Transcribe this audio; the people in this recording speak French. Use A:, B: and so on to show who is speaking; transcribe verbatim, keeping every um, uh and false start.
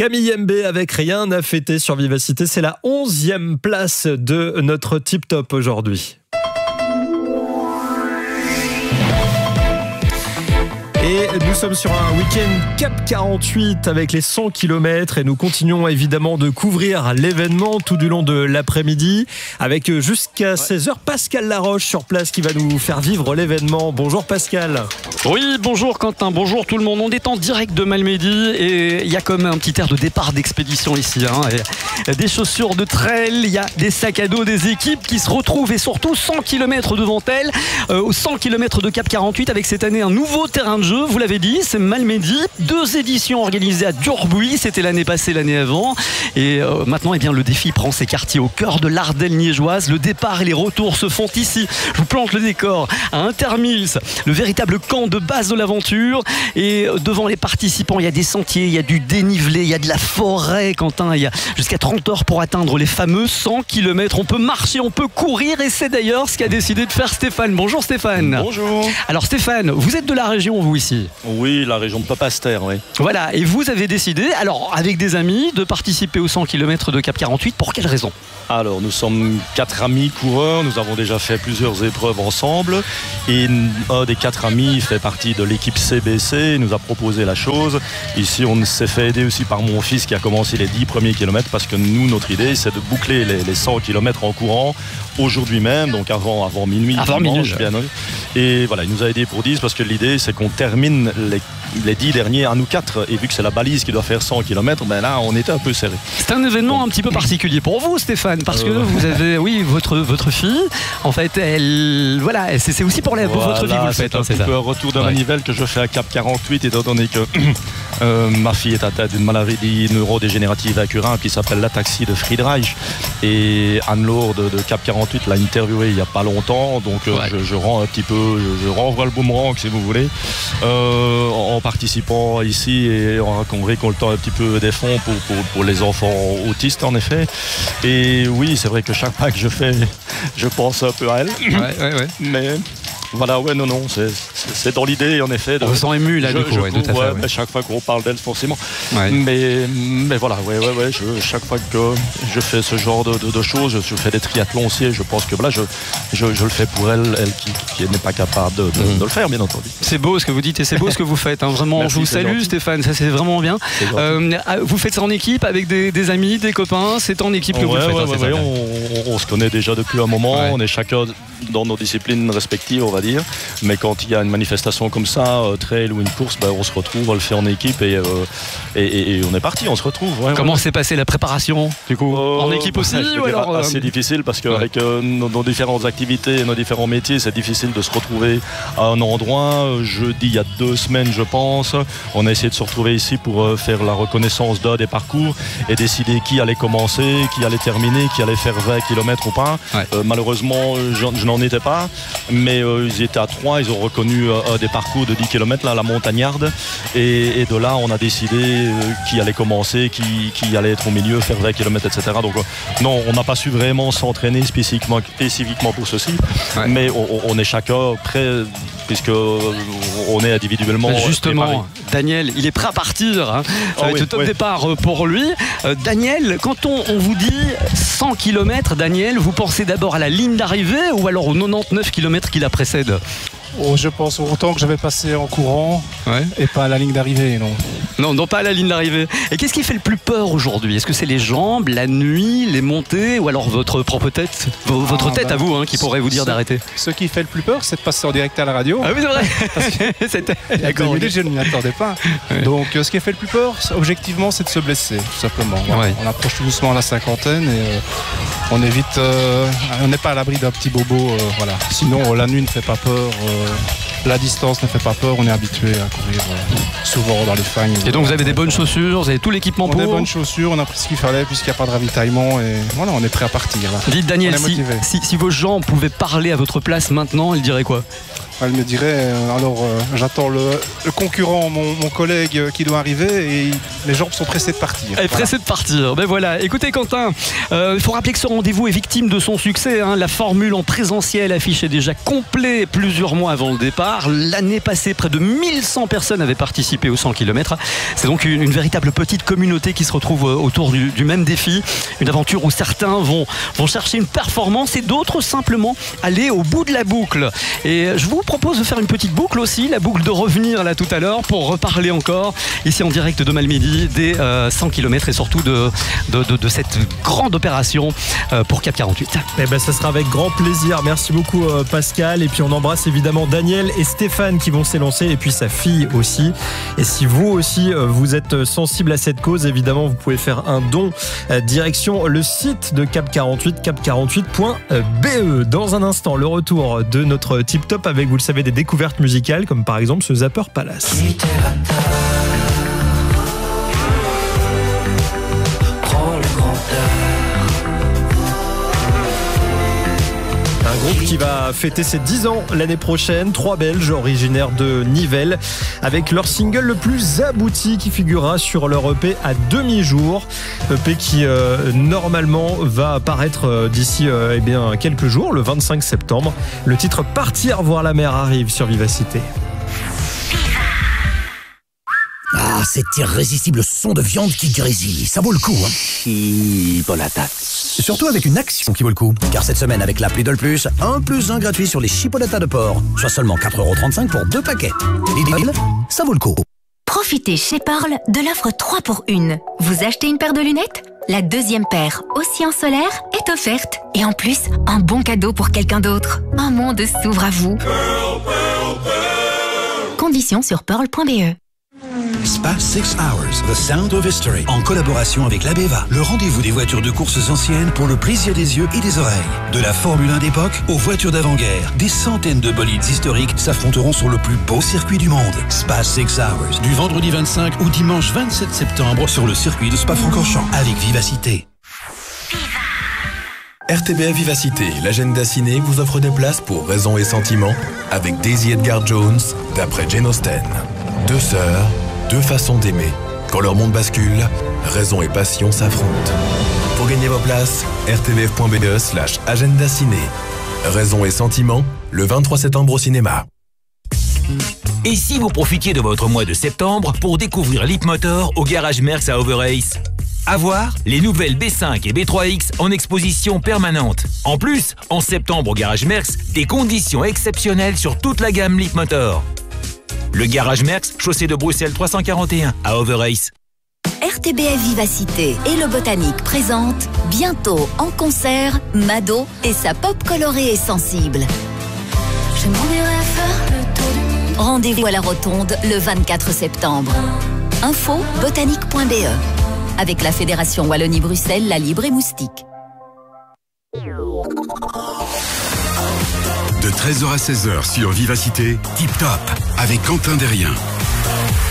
A: Camille M B avec Rien à fêter sur Vivacité. C'est la onzième place de notre Tip Top aujourd'hui. Et nous sommes sur un week-end Cap quarante-huit avec les cent kilomètres et nous continuons évidemment de couvrir l'événement tout du long de l'après-midi avec jusqu'à seize heures Pascal Laroche sur place qui va nous faire vivre l'événement. Bonjour Pascal.
B: Oui, bonjour Quentin, bonjour tout le monde. On est en direct de Malmedy et il y a comme un petit air de départ d'expédition ici. Hein. Et des chaussures de trail, il y a des sacs à dos, des équipes qui se retrouvent et surtout cent kilomètres devant elles, euh, aux cent kilomètres de Cap quarante-huit avec cette année un nouveau terrain de jeu. Vous l'avez dit, c'est Malmedy, deux éditions organisées à Durbuy, c'était l'année passée, l'année avant, et euh, maintenant eh bien, le défi prend ses quartiers au cœur de l'Ardenne liégeoise. Le départ et les retours se font ici. Je vous plante le décor à Intermills, le véritable camp de base de l'aventure, et devant les participants il y a des sentiers, il y a du dénivelé, il y a de la forêt, Quentin, il y a jusqu'à trente heures pour atteindre les fameux cent kilomètres. On peut marcher, on peut courir, et c'est d'ailleurs ce qu'a décidé de faire Stéphane. Bonjour Stéphane.
C: Bonjour.
B: Alors Stéphane, vous êtes de la région, vous ici?
C: Oui, la région de Papaster, oui.
B: Voilà, et vous avez décidé, alors avec des amis, de participer aux cent kilomètres de Cap quarante-huit. Pour quelle raison?
C: Alors, nous sommes quatre amis coureurs, nous avons déjà fait plusieurs épreuves ensemble, et un des quatre amis fait partie de l'équipe C B C, il nous a proposé la chose. Ici, on s'est fait aider aussi par mon fils qui a commencé les dix premiers kilomètres, parce que nous, notre idée, c'est de boucler les, les cent kilomètres en courant aujourd'hui même, donc avant, avant minuit.
B: Avant minuit.
C: Bien, et voilà, il nous a aidé pour dix, parce que l'idée, c'est qu'on termine les, les dix derniers à nous quatre, et vu que c'est la balise qui doit faire cent kilomètres, ben là, on était un peu serré.
B: C'est un événement bon. un petit peu particulier pour vous, Stéphane, parce que euh... vous avez, oui, votre, votre fille, en fait, elle, voilà, c'est, c'est aussi pour, la, pour
C: voilà,
B: votre vie, vous le
C: c'est
B: faites.
C: un
B: Hein,
C: petit
B: c'est
C: peu
B: ça.
C: un retour de
B: ouais.
C: manivelle que je fais à Cap quarante-huit, étant donné que euh, ma fille est atteinte d'une maladie neurodégénérative incurable qui s'appelle l'ataxie de Friedreich, et Anne-Laure de, de Cap quarante-huit l'a interviewé il n'y a pas longtemps, donc euh, ouais. je, je rends un petit peu, je, je renvoie le boomerang si vous voulez, euh, en, en participant ici et en, en récoltant un petit peu des fonds pour, pour, pour les enfants autistes en effet. Et oui, c'est vrai que chaque pas que je fais, je pense un peu à elle.
B: Ouais, ouais, ouais.
C: Mais voilà, ouais, non, non, c'est, c'est, c'est dans l'idée, en effet. De,
B: on se sent ému, là,
C: je,
B: du coup,
C: je,
B: ouais, tout à fait.
C: Ouais,
B: ouais.
C: Chaque fois qu'on parle d'elle, forcément.
B: Ouais.
C: Mais, mais voilà, ouais, ouais, ouais, je, chaque fois que je fais ce genre de, de, de choses, je fais des triathlons aussi, et je pense que voilà, je, je, je le fais pour elle, elle qui, qui n'est pas capable de, de, mmh. de le faire, bien entendu.
B: C'est beau ce que vous dites, et c'est beau ce que vous faites, hein, vraiment. Merci, je vous salue, gentil. Stéphane, ça c'est vraiment bien. C'est euh, vous faites ça en équipe, avec des, des amis, des copains, c'est en équipe que
C: ouais,
B: vous le faites.
C: Ouais,
B: hein,
C: ouais,
B: c'est
C: ouais,
B: ça,
C: on, on se connaît déjà depuis un moment, ouais. On est chacun dans nos disciplines respectives, on va dire, mais quand il y a une manifestation comme ça, euh, trail ou une course, ben, on se retrouve, on le fait en équipe, et, euh, et, et, et on est parti, on se retrouve. Ouais,
B: Comment
C: ouais.
B: s'est passée la préparation du coup euh, en équipe aussi
C: ou alors, assez euh... difficile, parce qu'avec ouais. euh, nos, nos différentes activités et nos différents métiers, c'est difficile de se retrouver à un endroit. Jeudi, il y a deux semaines, je pense, on a essayé de se retrouver ici pour euh, faire la reconnaissance d'un des parcours et décider qui allait commencer, qui allait terminer, qui allait faire vingt kilomètres ou pas. Ouais. Euh, malheureusement, je, je n'en étais pas, mais euh, ils étaient à trois, ils ont reconnu euh, des parcours de dix kilomètres, là, la montagnarde, et, et de là, on a décidé euh, qui allait commencer, qui, qui allait être au milieu, faire vingt kilomètres, et cetera. Donc, euh, non, on n'a pas su vraiment s'entraîner spécifiquement, spécifiquement pour ceci, ouais. mais on, on est chacun prêt, puisque on est individuellement.
B: Justement,
C: préparé.
B: Daniel, il est prêt à partir. Hein. Ça
C: oh
B: va
C: oui,
B: être le top
C: oui.
B: départ pour lui. Euh, Daniel, quand on, on vous dit cent kilomètres, Daniel, vous pensez d'abord à la ligne d'arrivée ou alors aux quatre-vingt-dix-neuf kilomètres qui la précèdent?
D: Oh, je pense au temps que je vais passer en courant, ouais. et pas à la ligne d'arrivée, non.
B: Non, non, pas à la ligne d'arrivée. Et qu'est-ce qui fait le plus peur aujourd'hui? Est-ce que c'est les jambes, la nuit, les montées, ou alors votre propre tête, votre ah, tête bah, à vous, hein, qui pourrait vous dire ce, d'arrêter?
D: Ce qui fait le plus peur, c'est de passer en direct à la radio.
B: Ah oui, c'est vrai. Parce que
D: c'était... Il y a deux minutes, je ne m'y attendais pas. Ouais. Donc, ce qui fait le plus peur, objectivement, c'est de se blesser, tout simplement. Voilà. Ouais. On approche tout doucement à la cinquantaine, et euh, on évite, euh, on n'est pas à l'abri d'un petit bobo, euh, voilà. Sinon, la nuit ne fait pas peur. Euh, La distance ne fait pas peur, on est habitué à courir euh, souvent dans les fagnes.
B: Et donc vous avez des bonnes chaussures, vous avez tout l'équipement
D: on
B: pour.
D: On a des bonnes chaussures, on a pris ce qu'il fallait puisqu'il n'y a pas de ravitaillement, et voilà, on est prêt à partir. Là.
B: Dites Daniel, si, si, si vos gens pouvaient parler à votre place maintenant, ils diraient quoi?
D: Elle me dirait, euh, alors euh, j'attends le, le concurrent, mon, mon collègue euh, qui doit arriver et il, les jambes sont pressées de partir.
B: Elle est pressée de partir. Ben voilà. Écoutez Quentin, il euh, faut rappeler que ce rendez-vous est victime de son succès. Hein. La formule en présentiel affichait déjà complet plusieurs mois avant le départ. L'année passée, près de mille cent personnes avaient participé aux cent kilomètres. C'est donc une, une véritable petite communauté qui se retrouve autour du, du même défi. Une aventure où certains vont, vont chercher une performance et d'autres simplement aller au bout de la boucle. Et je vous propose de faire une petite boucle aussi, la boucle de revenir là tout à l'heure pour reparler encore ici en direct de Malmedy des euh, cent kilomètres et surtout de, de, de, de cette grande opération euh, pour Cap quarante-huit.
A: Eh ben, ça sera avec grand plaisir. Merci beaucoup euh, Pascal. Et puis on embrasse évidemment Daniel et Stéphane qui vont s'élancer et puis sa fille aussi. Et si vous aussi euh, vous êtes sensible à cette cause, évidemment vous pouvez faire un don euh, direction le site de Cap quarante-huit, cap quarante-huit point b e. Dans un instant, le retour de notre Tip Top avec, vous le savez, des découvertes musicales comme par exemple ce Zapper Palace. Un groupe qui va fêter ses dix ans l'année prochaine. Trois Belges originaires de Nivelles avec leur single le plus abouti qui figurera sur leur E P à demi-jour. E P qui euh, normalement va apparaître euh, d'ici euh, eh bien, quelques jours, le vingt-cinq septembre. Le titre Partir voir la mer arrive sur Vivacité.
E: Ah, cet irrésistible son de viande qui grésille, ça vaut le coup, hein. Chipolatas. Surtout avec une action qui vaut le coup. Car cette semaine, avec l'appli Lidl Plus, un plus un gratuit sur les chipolatas de porc. Soit seulement quatre euros trente-cinq pour deux paquets. Lidl, ça vaut le coup.
F: Profitez chez Pearl de l'offre trois pour une. Vous achetez une paire de lunettes ? La deuxième paire, aussi en solaire, est offerte. Et en plus, un bon cadeau pour quelqu'un d'autre. Un monde s'ouvre à vous. Pearl, Pearl, Pearl. Conditions sur pearl point b e.
E: Spa six hours, The Sound of History, en collaboration avec l'Abeva, le rendez-vous des voitures de courses anciennes pour le plaisir des yeux et des oreilles. De la Formule un d'époque aux voitures d'avant-guerre, des centaines de bolides historiques s'affronteront sur le plus beau circuit du monde. Spa six hours, du vendredi vingt-cinq au dimanche vingt-sept septembre sur le circuit de Spa-Francorchamps, avec Vivacité.
G: R T B A Vivacité, l'agenda ciné vous offre des places pour Raison et Sentiment avec Daisy Edgar Jones, d'après Jane Austen. Deux sœurs, deux façons d'aimer. Quand leur monde bascule, raison et passion s'affrontent. Pour gagner vos places, r t b f point b e slash agenda ciné. Raison et Sentiment, le vingt-trois septembre au cinéma.
H: Et si vous profitiez de votre mois de septembre pour découvrir Leapmotor au garage Merckx à Overace? À voir, les nouvelles B cinq et B trois X en exposition permanente. En plus, en septembre au garage Merckx, des conditions exceptionnelles sur toute la gamme Leapmotor. Le garage Merckx, chaussée de Bruxelles trois cent quarante et un à Overace.
F: R T B F Vivacité et le Botanique présentent bientôt en concert Mado et sa pop colorée et sensible. Je m'en irai faire le tour du monde. Rendez-vous à la Rotonde le vingt-quatre septembre. Info botanique point b e. Avec la Fédération Wallonie-Bruxelles, la Libre et Moustique.
I: De treize heures à seize heures sur Vivacité, Tip Top avec Quentin Derrien.